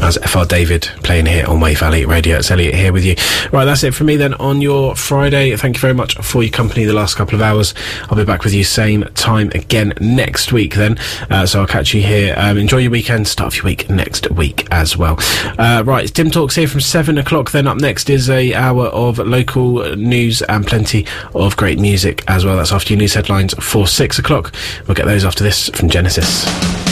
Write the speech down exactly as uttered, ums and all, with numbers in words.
That's F R David playing here on Wave Valley Radio. It's Elliot here with you. Right, that's it from me then on your Friday. Thank you very much for your company the last couple of hours. I'll be back with you same time again next week then. Uh, so I'll catch you here. Um, enjoy your weekend. Start your week next week as well. Uh, right, it's Tim Talks here from seven o'clock. Then up next is a hour of local news and plenty of great music as well. That's after your news headlines for six o'clock. We'll get those after this from Genesis.